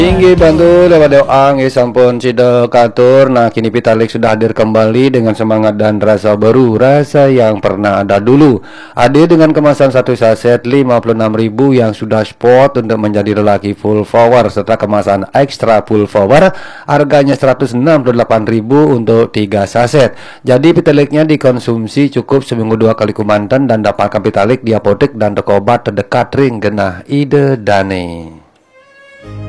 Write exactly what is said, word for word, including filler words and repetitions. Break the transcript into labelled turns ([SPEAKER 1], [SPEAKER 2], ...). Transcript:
[SPEAKER 1] Tinggi bantu lewat doa nggih sampun cida katur. Nah kini Pitalik sudah hadir kembali dengan semangat dan rasa baru, rasa yang pernah ada dulu. Hadir dengan kemasan satu saset lima puluh enam ribu yang sudah spot untuk menjadi lelaki full power, serta kemasan ekstra full power harganya seratus enam puluh delapan ribu untuk tiga saset. Jadi Pitaliknya dikonsumsi cukup seminggu dua kali kumantan dan dapatkan Pitalik di apotek dan toko obat terdekat ring genah ide dane.